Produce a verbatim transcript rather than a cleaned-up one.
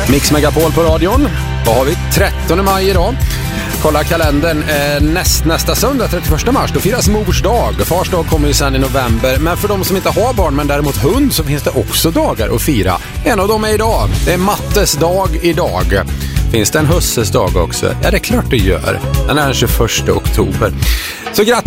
Mix Megapol på radion. Vad har vi? trettonde maj idag. Kolla kalendern. Eh, näst, nästa söndag, trettioförsta mars, då firas mors dag. Fars dag kommer ju sen i november. Men för de som inte har barn men däremot hund så finns det också dagar att fira. En av dem är idag. Det är Mattes dag idag. Finns det en husses dag också? Ja, det är klart det gör. Den är den tjugoförsta oktober. Så grattis